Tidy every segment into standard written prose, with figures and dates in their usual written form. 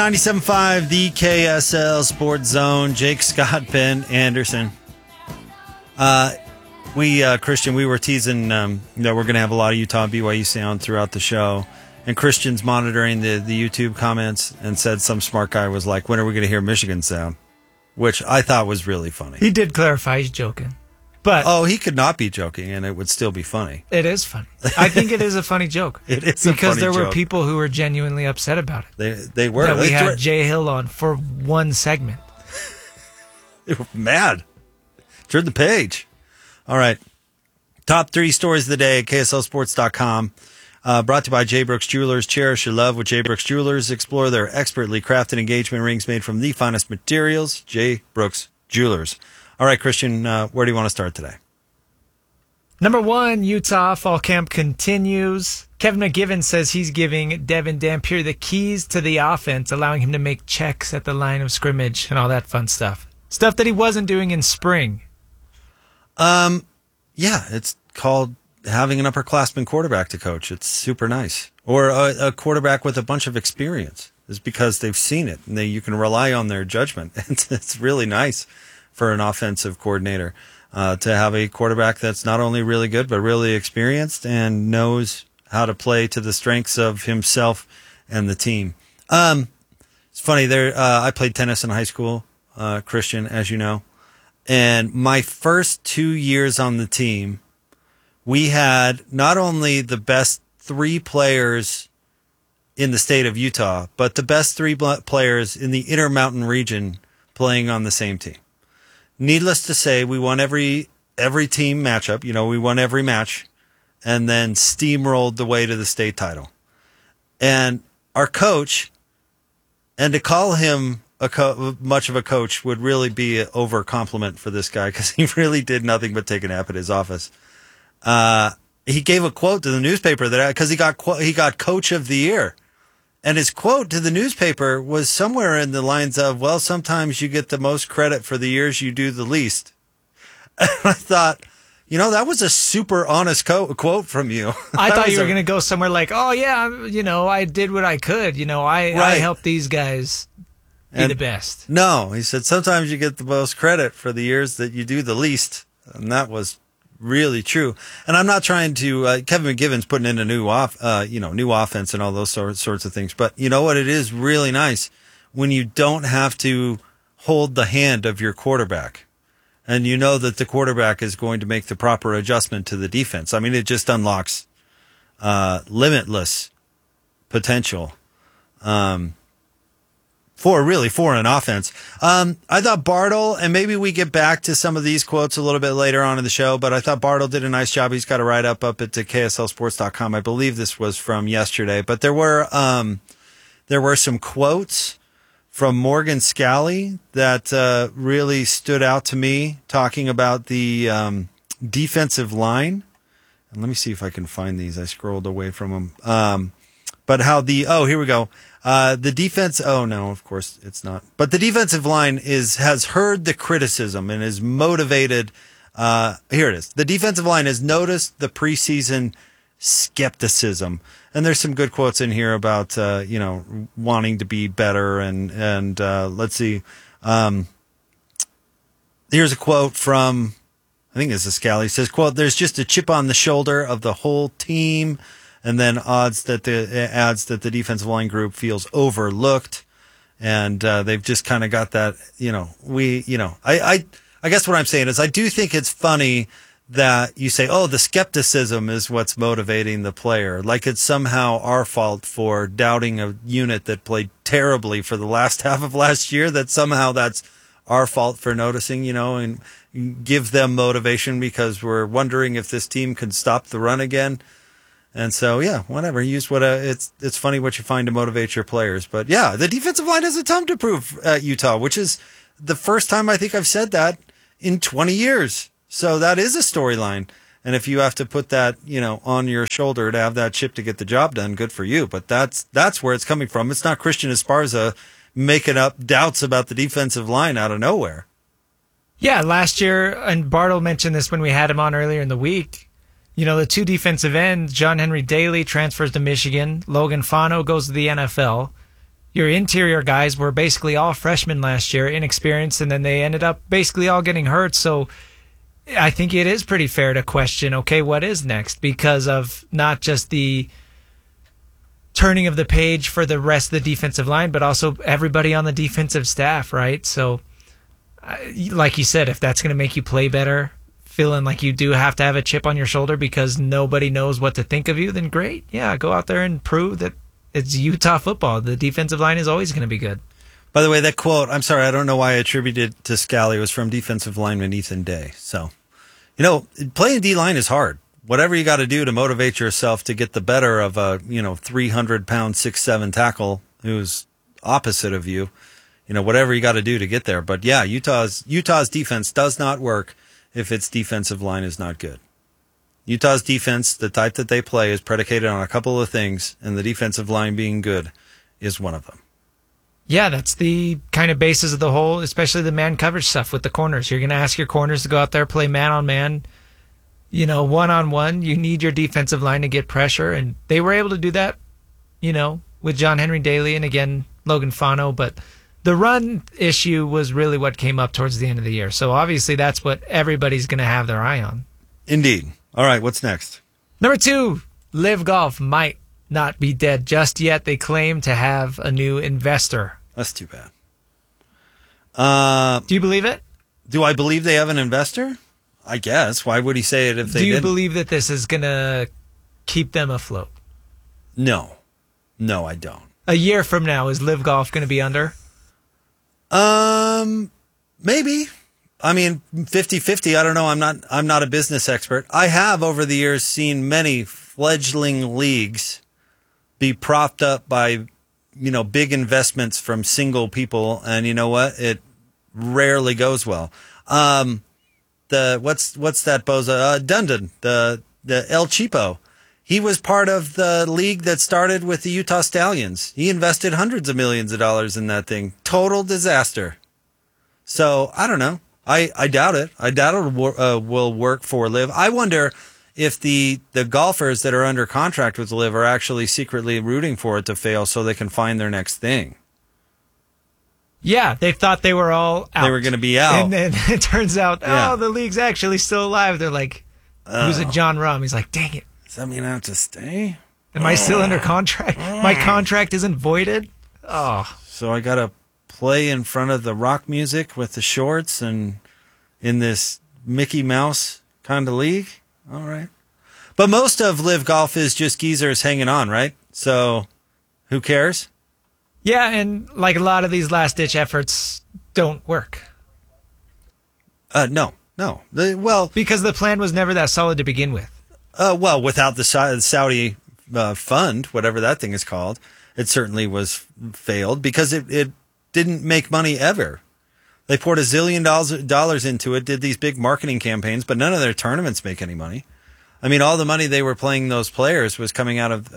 97.5, the KSL Sports Zone. Jake, Scott, Ben Anderson. Christian, we were teasing that we're going to have a lot of Utah BYU sound throughout the show. And Christian's monitoring the YouTube comments and said some smart guy was like, when are we going to hear Michigan sound? Which I thought was really funny. He did clarify he's joking. But he could not be joking, and it would still be funny. It is funny. I think it is a funny joke. It is a funny because there joke. were people who were genuinely upset about it. They were. That we had Jay Hill on for one segment. They were mad. Turn the page. All right. Top 3 stories of the day at KSLSports.com. Brought to you by J. Brooks Jewelers. Cherish your love with J. Brooks Jewelers. Explore their expertly crafted engagement rings made from the finest materials. J. Brooks Jewelers. All right, Christian, where do you want to start today? Number 1, Utah fall camp continues. Kevin McGivens says he's giving Devin Dampier the keys to the offense, allowing him to make checks at the line of scrimmage and all that fun stuff. Stuff that he wasn't doing in spring. Yeah, it's called having an upperclassman quarterback to coach. It's super nice. Or a quarterback with a bunch of experience. It's because they've seen it, and you can rely on their judgment. It's really nice for an offensive coordinator to have a quarterback that's not only really good, but really experienced and knows how to play to the strengths of himself and the team. It's funny, I played tennis in high school, Christian, as you know. And my first 2 years on the team, we had not only the best 3 players in the state of Utah, but the best 3 players in the Intermountain region playing on the same team. Needless to say, we won every team matchup. We won every match, and then steamrolled the way to the state title. And our coach, and to call him much of a coach would really be an over compliment for this guy, because he really did nothing but take a nap at his office. He gave a quote to the newspaper because he got Coach of the Year. And his quote to the newspaper was somewhere in the lines of, well, sometimes you get the most credit for the years you do the least. And I thought, that was a super honest quote from you. I thought you were going to go somewhere like, oh, yeah, I did what I could. I helped these guys be the best. No, he said, sometimes you get the most credit for the years that you do the least. And that was really true. And I'm not trying to Kevin McGivens putting in a new offense and all those sorts of things. But you know what? It is really nice when you don't have to hold the hand of your quarterback, and you know that the quarterback is going to make the proper adjustment to the defense. I mean, it just unlocks limitless potential for an offense. I thought Bartle, and maybe we get back to some of these quotes a little bit later on in the show, but I thought Bartle did a nice job. He's got a write-up up at KSLSports.com. I believe this was from yesterday, but there were some quotes from Morgan Scally that really stood out to me, talking about the defensive line. And let me see if I can find these. I scrolled away from them. But how here we go. The defense, no, of course it's not. But the defensive line has heard the criticism and is motivated. Here it is. The defensive line has noticed the preseason skepticism. And there's some good quotes in here about, wanting to be better. And let's see. Here's a quote from, I think this is Scally. It says, quote, "There's just a chip on the shoulder of the whole team." And then adds that the defensive line group feels overlooked, and they've just kind of got that. I guess what I'm saying is I do think it's funny that you say, "Oh, the skepticism is what's motivating the player," like it's somehow our fault for doubting a unit that played terribly for the last half of last year. That somehow that's our fault for noticing, and give them motivation because we're wondering if this team can stop the run again. And so, yeah, whatever. Use it's funny what you find to motivate your players. But yeah, the defensive line has a ton to prove at Utah, which is the first time I think I've said that in 20 years. So that is a storyline. And if you have to put that, on your shoulder to have that chip to get the job done, good for you. But that's where it's coming from. It's not Christian Esparza making up doubts about the defensive line out of nowhere. Yeah, last year, and Bartle mentioned this when we had him on earlier in the week, the 2 defensive ends, John Henry Daly transfers to Michigan. Logan Fano goes to the NFL. Your interior guys were basically all freshmen last year, inexperienced, and then they ended up basically all getting hurt. So I think it is pretty fair to question, okay, what is next? Because of not just the turning of the page for the rest of the defensive line, but also everybody on the defensive staff, right? So, like you said, if that's going to make you play better, feeling like you do have to have a chip on your shoulder because nobody knows what to think of you, then great. Yeah, go out there and prove that it's Utah football. The defensive line is always going to be good. By the way, that quote, I'm sorry, I don't know why I attributed it to Scally. It was from defensive lineman Ethan Day. So, playing D-line is hard. Whatever you got to do to motivate yourself to get the better of a, 300-pound, 6'7" tackle who's opposite of you, whatever you got to do to get there. But yeah, Utah's defense does not work if its defensive line is not good. Utah's defense, the type that they play, is predicated on a couple of things, and the defensive line being good is one of them. Yeah, that's the kind of basis of the whole, especially the man coverage stuff with the corners. You're going to ask your corners to go out there, play man-on-man, one-on-one. You need your defensive line to get pressure, and they were able to do that, with John Henry Daly and, again, Logan Fano. But the run issue was really what came up towards the end of the year. So, obviously, that's what everybody's going to have their eye on. Indeed. All right, what's next? Number 2, Live Golf might not be dead just yet. They claim to have a new investor. That's too bad. Do you believe it? Do I believe they have an investor? I guess. Why would he say it if they didn't? Do you believe that this is going to keep them afloat? No. No, I don't. A year from now, is Live Golf going to be under? Maybe. I mean, 50-50, I don't know. I'm not a business expert. I have over the years seen many fledgling leagues be propped up by, big investments from single people, and you know what? It rarely goes well. What's that bozo? Dundon, the El Cheapo. He was part of the league that started with the Utah Stallions. He invested hundreds of millions of dollars in that thing. Total disaster. So I don't know. I doubt it. I doubt it will work for Liv. I wonder if the golfers that are under contract with Liv are actually secretly rooting for it to fail so they can find their next thing. Yeah, they thought they were all out. They were going to be out. And then it turns out, the league's actually still alive. They're like, who's it, John Rahm? He's like, dang it. Does that mean I have to stay? Am I still under contract? My contract isn't voided? Oh. So I got to play in front of the rock music with the shorts and in this Mickey Mouse kind of league? All right. But most of Live Golf is just geezers hanging on, right? So who cares? Yeah, and like a lot of these last-ditch efforts don't work. No. Because the plan was never that solid to begin with. Without the Saudi fund, whatever that thing is called, it certainly was failed because it didn't make money ever. They poured $1 zillion dollars into it, did these big marketing campaigns, but none of their tournaments make any money. I mean, all the money they were paying those players was coming out of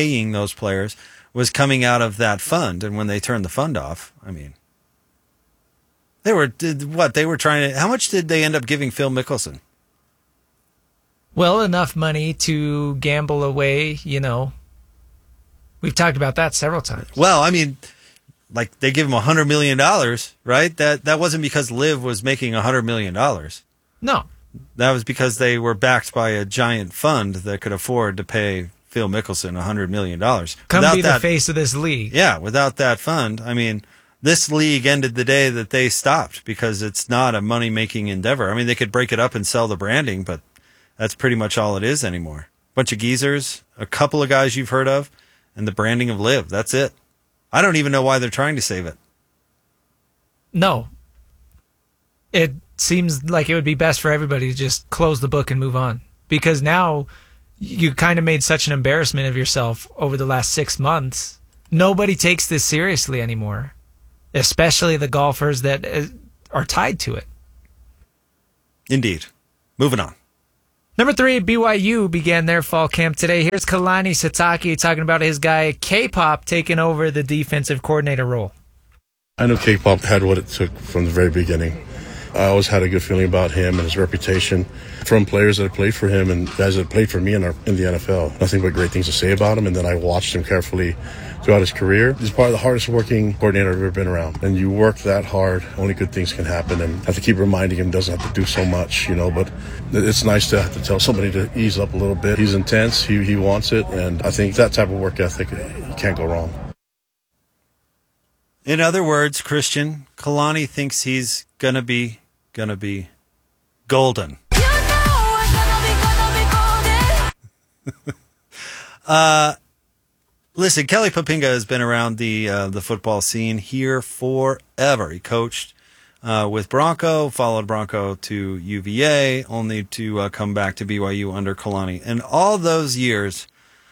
that fund. And when they turned the fund off, I mean, they were trying to, how much did they end up giving Phil Mickelson? Well, enough money to gamble away, We've talked about that several times. Well, I mean, like they give him $100 million, right? That wasn't because Liv was making $100 million. No. That was because they were backed by a giant fund that could afford to pay Phil Mickelson $100 million. Come be the face of this league. Yeah, without that fund, I mean, this league ended the day that they stopped because it's not a money-making endeavor. I mean, they could break it up and sell the branding, but that's pretty much all it is anymore. Bunch of geezers, a couple of guys you've heard of, and the branding of Liv. That's it. I don't even know why they're trying to save it. No. It seems like it would be best for everybody to just close the book and move on. Because now you kind of made such an embarrassment of yourself over the last 6 months. Nobody takes this seriously anymore, especially the golfers that are tied to it. Indeed. Moving on. Number 3, BYU began their fall camp today. Here's Kalani Sitake talking about his guy K-Pop taking over the defensive coordinator role. I knew K-Pop had what it took from the very beginning. I always had a good feeling about him and his reputation from players that have played for him and guys that have played for me in the NFL. Nothing but great things to say about him, and then I watched him carefully throughout his career. He's probably the hardest working coordinator I've ever been around. And you work that hard, only good things can happen. And I have to keep reminding him doesn't have to do so much, but it's nice to have to tell somebody to ease up a little bit. He's intense. He wants it. And I think that type of work ethic, you can't go wrong. In other words, Christian, Kalani thinks he's gonna be golden. Listen, Kelly Poppinga has been around the football scene here forever. He coached with Bronco, followed Bronco to UVA, only to come back to BYU under Kalani. And all those years,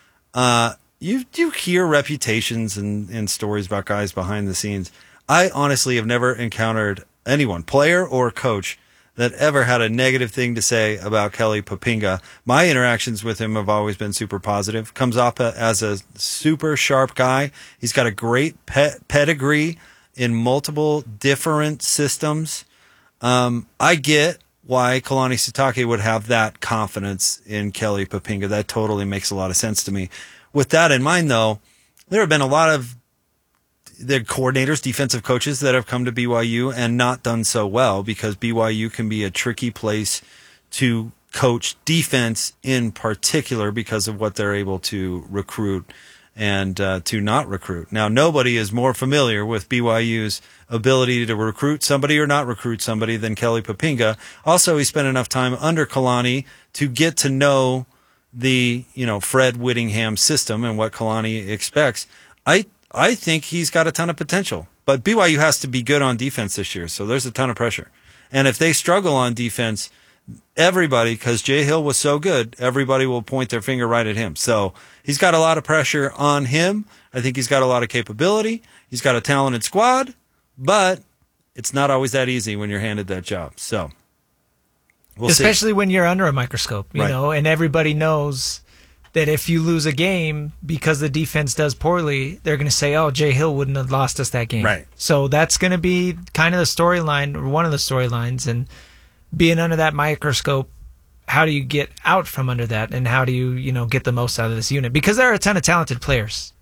you hear reputations and stories about guys behind the scenes. I honestly have never encountered anyone, player or coach, that ever had a negative thing to say about Kelly Poppinga. My interactions with him have always been super positive. Comes off as a super sharp guy. He's got a great pedigree in multiple different systems. I get why Kalani Sitake would have that confidence in Kelly Poppinga. That totally makes a lot of sense to me. With that in mind, though, there have been a lot of the coordinators, defensive coaches that have come to BYU and not done so well, because BYU can be a tricky place to coach defense in particular because of what they're able to recruit and to not recruit. Now, nobody is more familiar with BYU's ability to recruit somebody or not recruit somebody than Kelly Poppinga. Also, he spent enough time under Kalani to get to know the, Fred Whittingham system and what Kalani expects. I think he's got a ton of potential, but BYU has to be good on defense this year, so there's a ton of pressure. And if they struggle on defense, everybody, because Jay Hill was so good, everybody will point their finger right at him. So he's got a lot of pressure on him. I think he's got a lot of capability. He's got a talented squad, but it's not always that easy when you're handed that job. So we'll especially see. When you're under a microscope, Right. and everybody knows that if you lose a game because the defense does poorly, they're going to say, oh, Jay Hill wouldn't have lost us that game. Right. So that's going to be kind of the storyline, or one of the storylines. And being under that microscope, how do you get out from under that? And how do you, get the most out of this unit? Because there are a ton of talented players.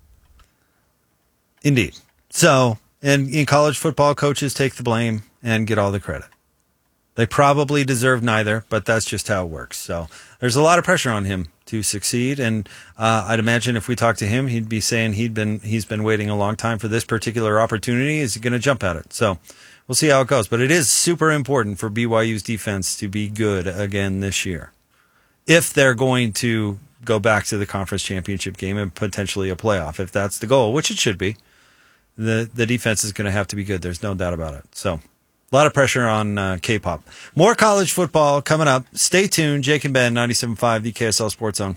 Indeed. So, and in college football, coaches take the blame and get all the credit. They probably deserve neither, but that's just how it works. So there's a lot of pressure on him to succeed, and I'd imagine if we talked to him, he'd be saying he's been waiting a long time for this particular opportunity. Is he going to jump at it? So we'll see how it goes. But it is super important for BYU's defense to be good again this year, if they're going to go back to the conference championship game and potentially a playoff. If that's the goal, which it should be, the defense is going to have to be good. There's no doubt about it. So a lot of pressure on K-pop. More college football coming up. Stay tuned. Jake and Ben, 97.5, the KSL Sports Zone.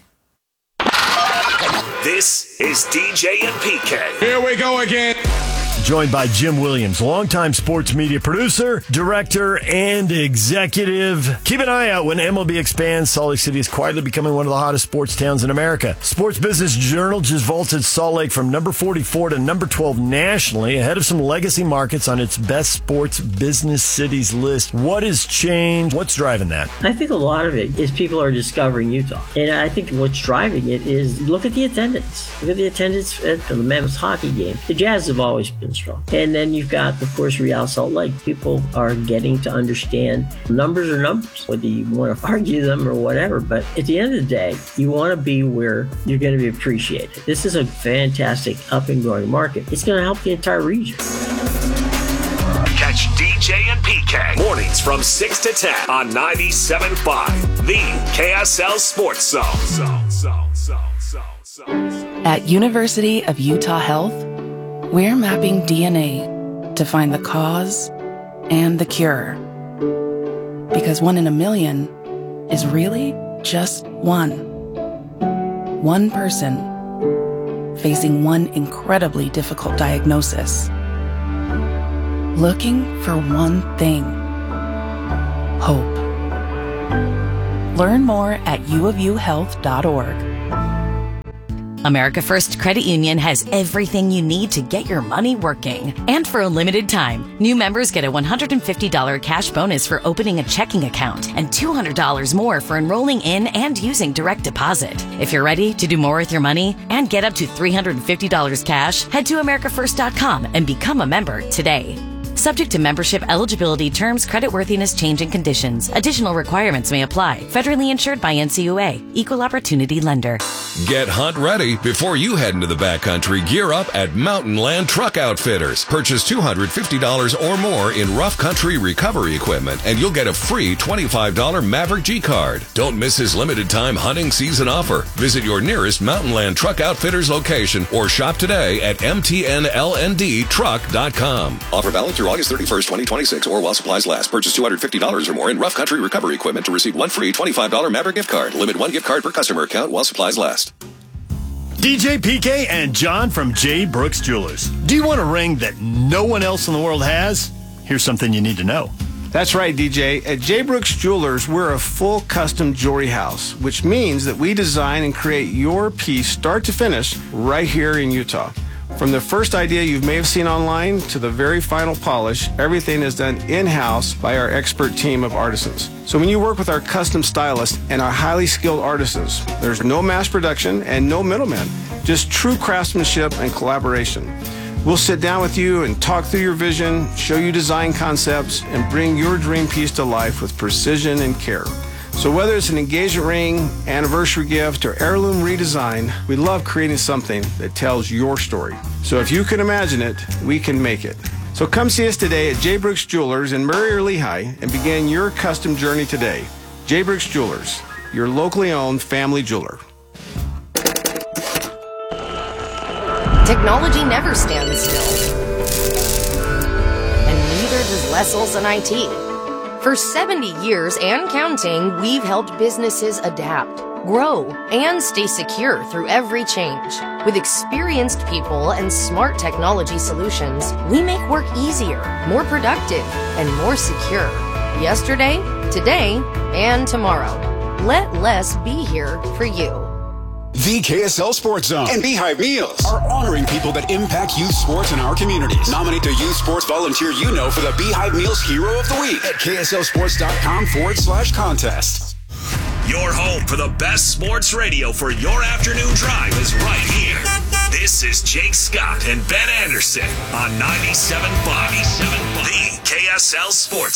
This is DJ and PK. Here we go again. Joined by Jim Williams, longtime sports media producer, director, and executive. Keep an eye out when MLB expands. Salt Lake City is quietly becoming one of the hottest sports towns in America. Sports Business Journal just vaulted Salt Lake from number 44 to number 12 nationally, ahead of some legacy markets on its best sports business cities list. What has changed? What's driving that? I think a lot of it is people are discovering Utah. And I think what's driving it is look at the attendance. Look at the attendance at the Mammoth hockey game. The Jazz have always been strong. And then you've got, of course, Real Salt Lake. People are getting to understand numbers are numbers, whether you want to argue them or whatever. But at the end of the day, you want to be where you're going to be appreciated. This is a fantastic up and growing market. It's going to help the entire region. Catch DJ and PK mornings from 6 to 10 on 97.5, the KSL Sports Zone. At University of Utah Health, we're mapping DNA to find the cause and the cure. Because 1 in a million is really just one. One person facing one incredibly difficult diagnosis. Looking for one thing: hope. Learn more at uofuhealth.org. America First Credit Union has everything you need to get your money working. And for a limited time, new members get a $150 cash bonus for opening a checking account and $200 more for enrolling in and using direct deposit. If you're ready to do more with your money and get up to $350 cash, head to americafirst.com and become a member today. Subject to membership eligibility, terms, creditworthiness, changing conditions. Additional requirements may apply. Federally insured by NCUA. Equal Opportunity Lender. Get hunt ready before you head into the backcountry. Gear up at Mountain Land Truck Outfitters. Purchase $250 or more in rough country recovery equipment, and you'll get a free $25 Maverick G card. Don't miss his limited time hunting season offer. Visit your nearest Mountain Land Truck Outfitters location or shop today at mtnlndtruck.com. Offer valid through August 31st, 2026, or while supplies last. Purchase $250 or more in rough country recovery equipment to receive one free $25 Maverick gift card. Limit one gift card per customer account while supplies last. DJ PK and John from J. Brooks Jewelers. Do you want a ring that no one else in the world has? Here's something you need to know. That's right, DJ. At J. Brooks Jewelers, we're a full custom jewelry house, which means that we design and create your piece start to finish right here in Utah. From the first idea you may have seen online to the very final polish, everything is done in-house by our expert team of artisans. So when you work with our custom stylists and our highly skilled artisans, there's no mass production and no middlemen, just true craftsmanship and collaboration. We'll sit down with you and talk through your vision, show you design concepts, and bring your dream piece to life with precision and care. So whether it's an engagement ring, anniversary gift, or heirloom redesign, we love creating something that tells your story. So if you can imagine it, we can make it. So come see us today at J. Brooks Jewelers in Murray or Lehigh and begin your custom journey today. J. Brooks Jewelers, your locally owned family jeweler. Technology never stands still. And neither does Leslie and IT. For 70 years and counting, we've helped businesses adapt, grow, and stay secure through every change. With experienced people and smart technology solutions, we make work easier, more productive, and more secure. Yesterday, today, and tomorrow. Let Les be here for you. The KSL Sports Zone and Beehive Meals are honoring people that impact youth sports in our communities. Nominate the youth sports volunteer you know for the Beehive Meals Hero of the Week at kslsports.com/contest. Your home for the best sports radio for your afternoon drive is right here. This is Jake Scott and Ben Anderson on 97.5, the KSL Sports